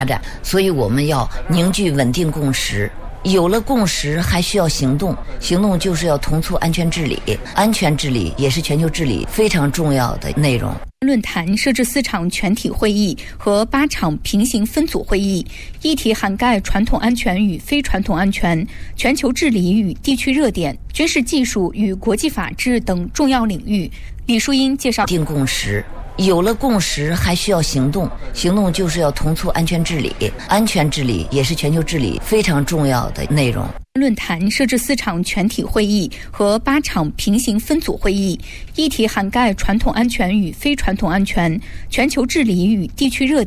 展，所以我们要凝聚稳定共识。有了共识，还需要行动。行动就是要同促安全治理，安全治理也是全球治理非常重要的内容。 论坛设置4场全体会议和8场平行分组会议，议题涵盖传统安全与非传统安全、全球治理与地区热点、军事技术与国际法治等重要领域。李淑英介绍， 定共识。有了共识，还需要行动。行动就是要同促安全治理，安全治理也是全球治理非常重要的内容。 论坛设置4场全体会议和8场平行分组会议，议题涵盖传统安全与非传统安全、全球治理与地区热点。